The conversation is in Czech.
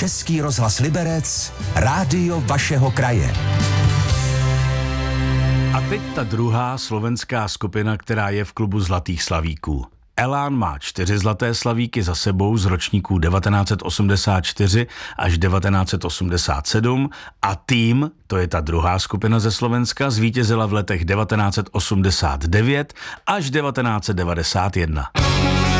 Český rozhlas Liberec, rádio vašeho kraje. A teď ta druhá slovenská skupina, která je v klubu Zlatých slavíků. Elán má 4 zlaté slavíky za sebou z ročníků 1984 až 1987 a Tým, to je ta druhá skupina ze Slovenska, zvítězila v letech 1989 až 1991.